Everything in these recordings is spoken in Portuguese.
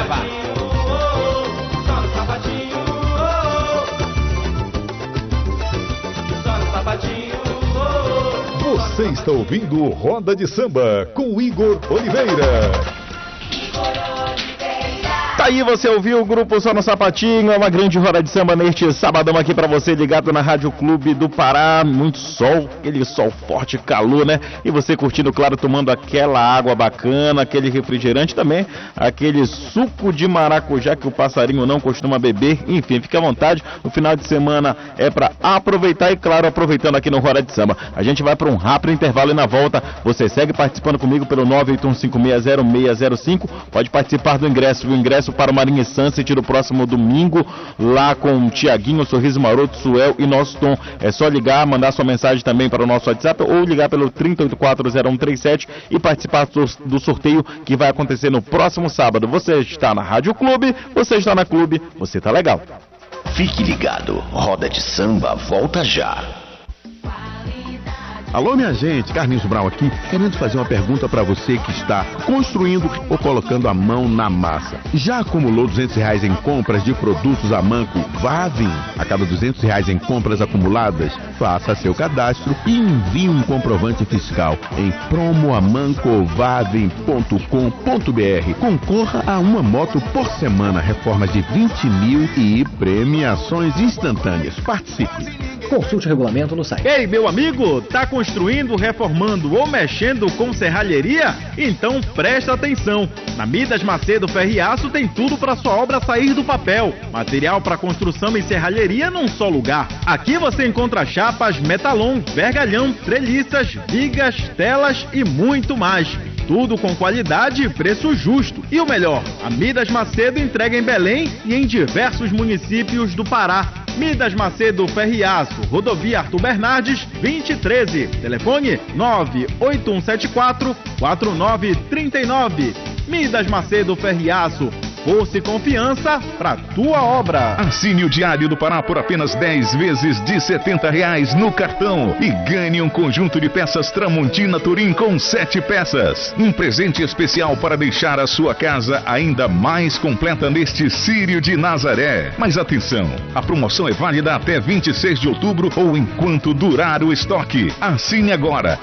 leva. Só no sapatinho, só no sapatinho. Você está ouvindo Roda de Samba com Igor Oliveira. Tá aí, você ouviu o grupo Só no Sapatinho, é uma grande roda de samba neste sabadão aqui pra você, ligado na Rádio Clube do Pará. Muito sol, aquele sol forte, calor, né? E você curtindo, claro, tomando aquela água bacana, aquele refrigerante também, aquele suco de maracujá que o passarinho não costuma beber. Enfim, fica à vontade, o final de semana é pra aproveitar e, claro, aproveitando aqui no Roda de Samba. A gente vai pra um rápido intervalo e na volta você segue participando comigo pelo 981560605. Pode participar do ingresso, o ingresso para o Marinha Sunset no próximo domingo, lá com o Tiaguinho, Sorriso Maroto, Suel e Nosso Tom. É só ligar, mandar sua mensagem também para o nosso WhatsApp ou ligar pelo 30840137 e participar do sorteio que vai acontecer no próximo sábado. Você está na Rádio Clube, você está na Clube, você está legal. Fique ligado, Roda de Samba volta já. Alô, minha gente, Carlinhos Brau aqui, querendo fazer uma pergunta para você que está construindo ou colocando a mão na massa. Já acumulou R$200 em compras de produtos a Manco Vavin? A cada R$200 em compras acumuladas, faça seu cadastro e envie um comprovante fiscal em promoamancovavin.com.br. Concorra a uma moto por semana, reformas de 20 mil e premiações instantâneas. Participe! Consulte o regulamento no site. Ei, meu amigo, tá construindo, reformando ou mexendo com serralheria? Então presta atenção. Na Midas Macedo Ferro e Aço tem tudo para sua obra sair do papel. Material para construção e serralheria num só lugar. Aqui você encontra chapas, metalon, vergalhão, treliças, vigas, telas e muito mais. Tudo com qualidade e preço justo. E o melhor, a Midas Macedo entrega em Belém e em diversos municípios do Pará. Midas Macedo Ferro e Aço, Rodovia Arthur Bernardes, 2013. Telefone 98174-4939. Midas Macedo Ferro e Aço, força e confiança para tua obra. Assine o Diário do Pará por apenas 10 vezes de R$70 no cartão e ganhe um conjunto de peças Tramontina Turim com 7 peças. Um presente especial para deixar a sua casa ainda mais completa neste Círio de Nazaré. Mas atenção, a promoção é válida até 26 de outubro ou enquanto durar o estoque. Assine agora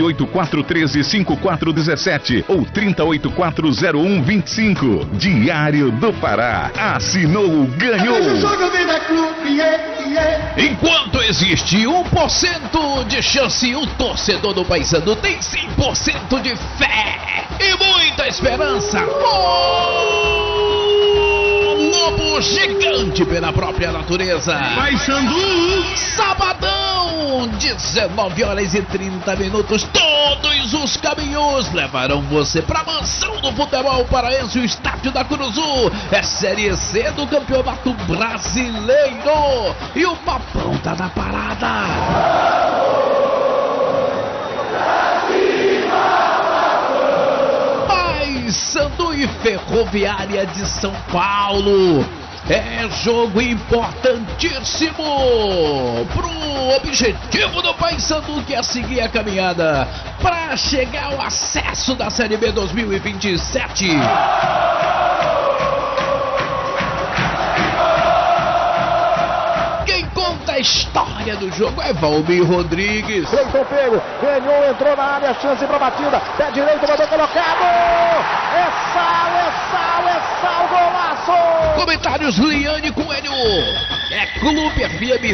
984135417 ou 30840125. Diário do Pará. Assinou, ganhou. Enquanto existe 1% de chance, o torcedor do Paysandu tem 100% de fé e muita esperança. Lobo gigante pela própria natureza. Paysandu! Sabadão, 19h30. Todos os caminhos levarão você pra mansão do futebol paraense, o Estádio da Curuzu. É Série C do Campeonato Brasileiro e o papão tá na parada. Paysandu e Ferroviária de São Paulo. É jogo importantíssimo pro objetivo do Paysandu, que é seguir a caminhada para chegar ao acesso da Série B 2027. Quem conta a história do jogo é Valmir Rodrigues. Cleiton pego, ganhou, entrou na área, chance pra batida, pé direito, mandou colocado. É sal, golaço! Comentários Liane Coelho. É Clube FM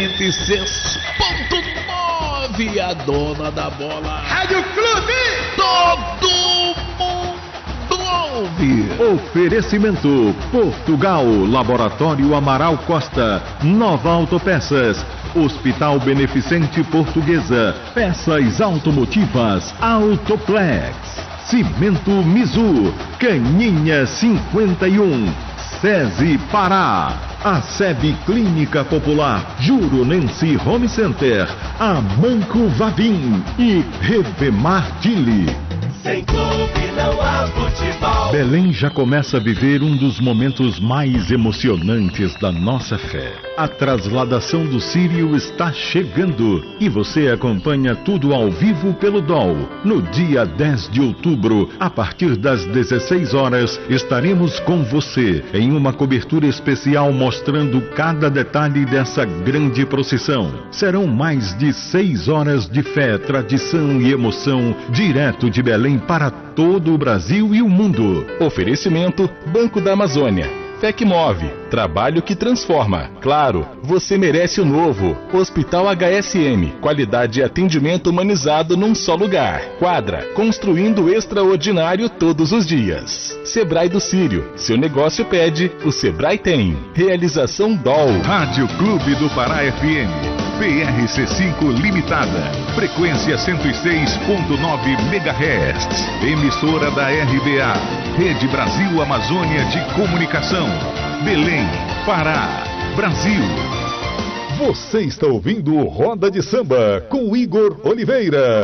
106.9, a dona da bola. Rádio Clube! Todo mundo ouve. Oferecimento Portugal, Laboratório Amaral Costa, Nova Autopeças, Hospital Beneficente Portuguesa, Peças Automotivas, Autoplex, Cimento Mizu, Caninha 51, SESI Pará, a SEB Clínica Popular, Juronense Home Center, a Manco Vavin e Revemar Dili. Sem clube não há futebol. Belém já começa a viver um dos momentos mais emocionantes da nossa fé. A trasladação do Círio está chegando e você acompanha tudo ao vivo pelo DOL. No dia 10 de outubro, a partir das 16 horas, estaremos com você em uma cobertura especial mostrando cada detalhe dessa grande procissão. Serão mais de 6 horas de fé, tradição e emoção, direto de Belém para todo o Brasil e o mundo. Oferecimento Banco da Amazônia. Fé que move, trabalho que transforma. Claro, você merece o novo. Hospital HSM, qualidade e atendimento humanizado num só lugar. Quadra, construindo o extraordinário todos os dias. Sebrae do Círio, seu negócio pede, o Sebrae tem. Realização DOL. Rádio Clube do Pará FM, PRC5 Limitada, frequência 106.9 MHz, emissora da RBA, Rede Brasil Amazônia de Comunicação, Belém, Pará, Brasil. Você está ouvindo Roda de Samba com Igor Oliveira.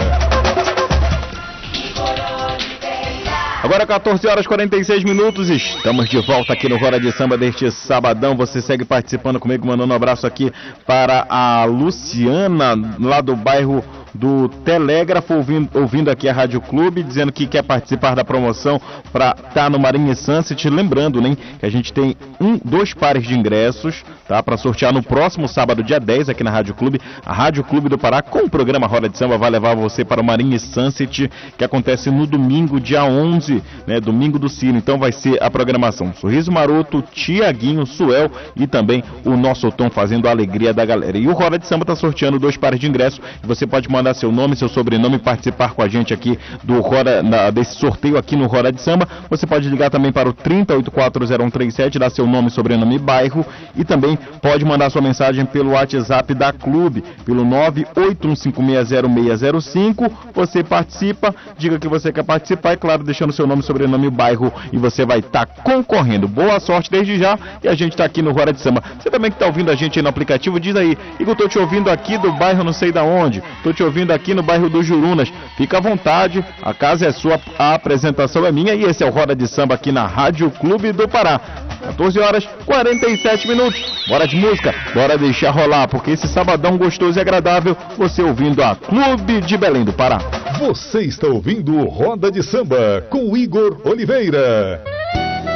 Agora 14 horas e 46 minutos, estamos de volta aqui no Roda de Samba deste sabadão. Você segue participando comigo, mandando um abraço aqui para a Luciana, lá do bairro do Telégrafo, ouvindo aqui a Rádio Clube, dizendo que quer participar da promoção para estar no Marinha Sunset. Lembrando, né, que a gente tem 2 pares de ingressos, tá, para sortear no próximo sábado, dia 10, aqui na Rádio Clube. A Rádio Clube do Pará, com o programa Roda de Samba, vai levar você para o Marinha Sunset, que acontece no domingo, dia 11, né, domingo do Círio. Então vai ser a programação Sorriso Maroto, Tiaguinho, Suel e também o nosso Tom fazendo a alegria da galera. E o Roda de Samba está sorteando 2 pares de ingressos, e você pode mandar seu nome, seu sobrenome, participar com a gente aqui desse sorteio aqui no Roda de Samba. Você pode ligar também para o 30840137, dar seu nome, sobrenome e bairro, e também pode mandar sua mensagem pelo WhatsApp da Clube, pelo 981560605. Você participa, diga que você quer participar, e claro, deixando seu nome, sobrenome e bairro, e você vai estar concorrendo. Boa sorte desde já, e a gente está aqui no Roda de Samba. Você também que está ouvindo a gente aí no aplicativo, diz aí: Igor, tô te ouvindo aqui do bairro não sei da onde, tô te ouvindo aqui no bairro dos Jurunas. Fica à vontade, a casa é sua, a apresentação é minha, e esse é o Roda de Samba aqui na Rádio Clube do Pará. 14 horas e 47 minutos. Bora de música, bora deixar rolar, porque esse sabadão gostoso e agradável, você ouvindo a Clube de Belém do Pará. Você está ouvindo Roda de Samba com Igor Oliveira.